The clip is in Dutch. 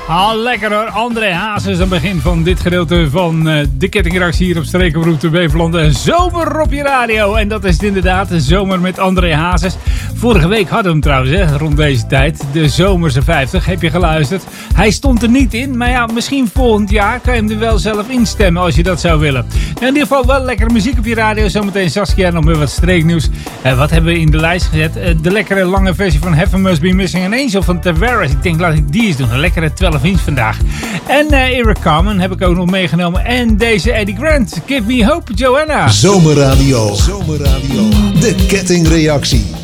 Lekker hoor, André Hazes aan het begin van dit gedeelte van de kettingreactie hier op Strekenroute Beverland. En zomer op je radio. En dat is het inderdaad, de zomer met André Hazes. Vorige week hadden we hem trouwens, hè, rond deze tijd. De zomerse 50, heb je geluisterd. Hij stond er niet in, maar ja, misschien volgend jaar kan je hem er wel zelf instemmen als je dat zou willen. In ieder geval wel lekkere muziek op je radio. Zometeen Saskia nog met wat streeknieuws. Wat hebben we in de lijst gezet? De lekkere lange versie van Heaven Must Be Missing an Angel van Tavares. Ik denk, laat ik die eens doen. Een lekkere 12 inch vandaag. En Eric Carmen heb ik ook nog meegenomen. En deze Eddie Grant. Give Me Hope, Joanna. Zomerradio. De kettingreactie.